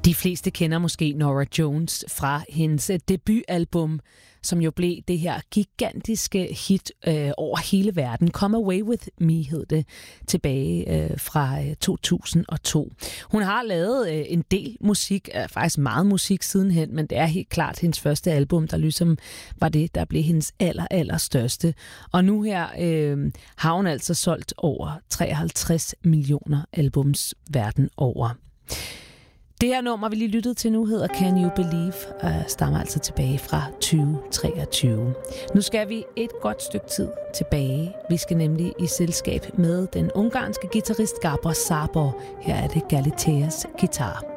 De fleste kender måske Norah Jones fra hendes debutalbum, som jo blev det her gigantiske hit over hele verden. Come Away With Me hed det, tilbage fra 2002. Hun har lavet en del musik, faktisk meget musik sidenhen, men det er helt klart hendes første album, der ligesom var det, der blev hendes allerstørste. Og nu her har hun altså solgt over 53 millioner albums verden over. Det her nummer, vi lige lyttede til nu, hedder Can You Believe, stammer altså tilbage fra 2023. Nu skal vi et godt stykke tid tilbage. Vi skal nemlig i selskab med den ungarske guitarist Gabor Szabó. Her er det Galateas guitar.